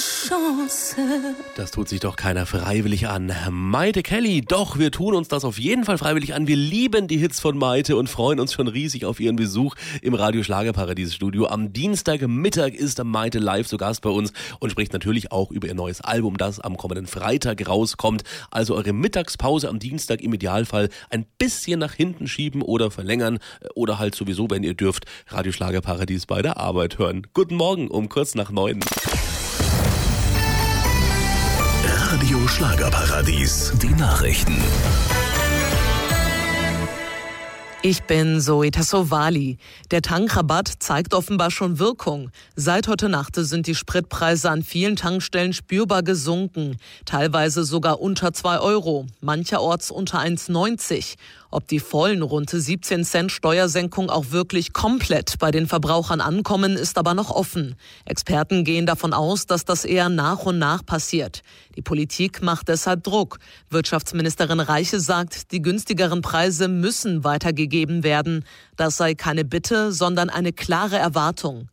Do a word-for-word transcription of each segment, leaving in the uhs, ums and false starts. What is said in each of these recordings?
Chance. Das tut sich doch keiner freiwillig an. Maite Kelly, doch, wir tun uns das auf jeden Fall freiwillig an. Wir lieben die Hits von Maite und freuen uns schon riesig auf ihren Besuch im Radio Schlagerparadies Studio. Am Dienstagmittag ist Maite live zu Gast bei uns und spricht natürlich auch über ihr neues Album, das am kommenden Freitag rauskommt. Also eure Mittagspause am Dienstag im Idealfall ein bisschen nach hinten schieben oder verlängern oder halt sowieso, wenn ihr dürft, Radio Schlagerparadies bei der Arbeit hören. Guten Morgen um kurz nach neun. Radio Schlagerparadies, die Nachrichten. Ich bin Zoe Tassovali. Der Tankrabatt zeigt offenbar schon Wirkung. Seit heute Nacht sind die Spritpreise an vielen Tankstellen spürbar gesunken. Teilweise sogar unter zwei Euro, mancherorts unter eins neunzig. Ob die vollen rund siebzehn Cent Steuersenkung auch wirklich komplett bei den Verbrauchern ankommen, ist aber noch offen. Experten gehen davon aus, dass das eher nach und nach passiert. Die Politik macht deshalb Druck. Wirtschaftsministerin Reiche sagt, die günstigeren Preise müssen weitergegeben werden. Das sei keine Bitte, sondern eine klare Erwartung.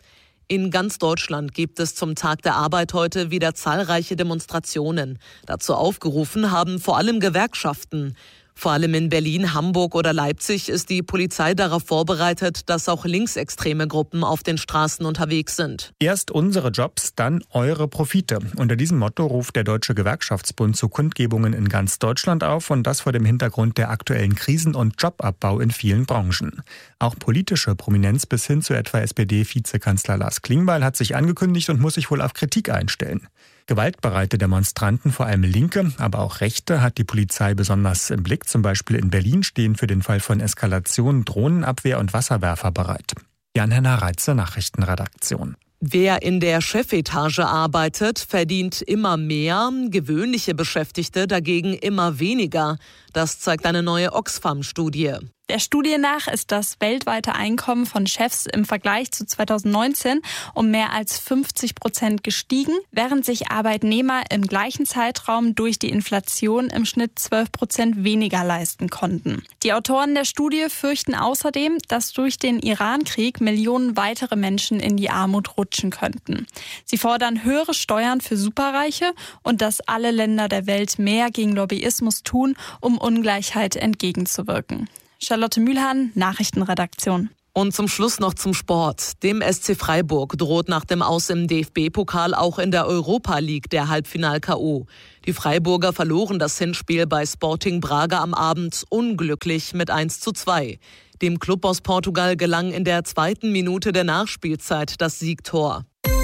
In ganz Deutschland gibt es zum Tag der Arbeit heute wieder zahlreiche Demonstrationen. Dazu aufgerufen haben vor allem Gewerkschaften. Vor allem in Berlin, Hamburg oder Leipzig ist die Polizei darauf vorbereitet, dass auch linksextreme Gruppen auf den Straßen unterwegs sind. Erst unsere Jobs, dann eure Profite. Unter diesem Motto ruft der Deutsche Gewerkschaftsbund zu Kundgebungen in ganz Deutschland auf und das vor dem Hintergrund der aktuellen Krisen und Jobabbau in vielen Branchen. Auch politische Prominenz bis hin zu etwa S P D-Vizekanzler Lars Klingbeil hat sich angekündigt und muss sich wohl auf Kritik einstellen. Gewaltbereite Demonstranten, vor allem Linke, aber auch Rechte, hat die Polizei besonders im Blick. Zum Beispiel in Berlin stehen für den Fall von Eskalation Drohnenabwehr und Wasserwerfer bereit. Jan-Henner Reitze, Nachrichtenredaktion. Wer in der Chefetage arbeitet, verdient immer mehr, gewöhnliche Beschäftigte dagegen immer weniger. Das zeigt eine neue Oxfam-Studie. Der Studie nach ist das weltweite Einkommen von Chefs im Vergleich zu zweitausendneunzehn um mehr als fünfzig Prozent gestiegen, während sich Arbeitnehmer im gleichen Zeitraum durch die Inflation im Schnitt zwölf Prozent weniger leisten konnten. Die Autoren der Studie fürchten außerdem, dass durch den Iran-Krieg Millionen weitere Menschen in die Armut rutschen könnten. Sie fordern höhere Steuern für Superreiche und dass alle Länder der Welt mehr gegen Lobbyismus tun, um Ungleichheit entgegenzuwirken. Charlotte Mühlhahn, Nachrichtenredaktion. Und zum Schluss noch zum Sport. Dem S C Freiburg droht nach dem Aus im D F B-Pokal auch in der Europa League der Halbfinal-K O. Die Freiburger verloren das Hinspiel bei Sporting Braga am Abend unglücklich mit eins zu zwei. Dem Klub aus Portugal gelang in der zweiten Minute der Nachspielzeit das Siegtor.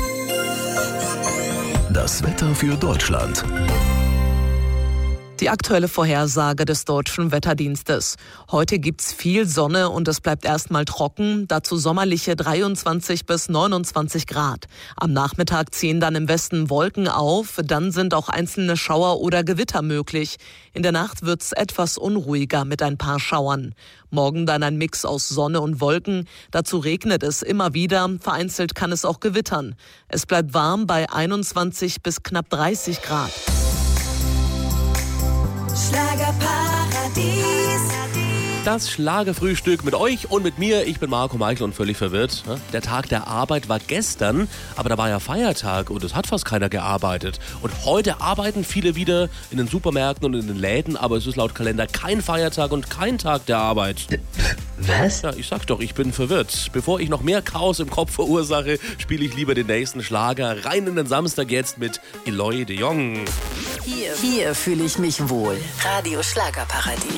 Das Wetter für Deutschland. Die aktuelle Vorhersage des Deutschen Wetterdienstes. Heute gibt's viel Sonne und es bleibt erstmal trocken, dazu sommerliche dreiundzwanzig bis neunundzwanzig Grad. Am Nachmittag ziehen dann im Westen Wolken auf, dann sind auch einzelne Schauer oder Gewitter möglich. In der Nacht wird's etwas unruhiger mit ein paar Schauern. Morgen dann ein Mix aus Sonne und Wolken, dazu regnet es immer wieder, vereinzelt kann es auch gewittern. Es bleibt warm bei einundzwanzig bis knapp dreißig Grad. Schlagerparadies. Das Schlagerfrühstück mit euch und mit mir. Ich bin Marco Meichel und völlig verwirrt. Der Tag der Arbeit war gestern, aber da war ja Feiertag und es hat fast keiner gearbeitet. Und heute arbeiten viele wieder in den Supermärkten und in den Läden, aber es ist laut Kalender kein Feiertag und kein Tag der Arbeit. Was? Ja, ich sag doch, ich bin verwirrt. Bevor ich noch mehr Chaos im Kopf verursache, spiele ich lieber den nächsten Schlager. Rein in den Samstag jetzt mit Eloy de Jong. Hier, hier fühle ich mich wohl. Radio Schlagerparadies.